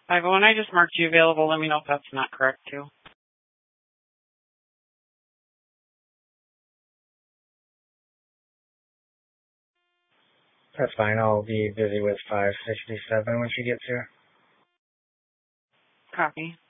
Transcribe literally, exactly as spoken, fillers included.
five oh one, I just marked you available. Let me know if that's not correct, too. That's fine. I'll be busy with five sixty-seven when she gets here. Copy.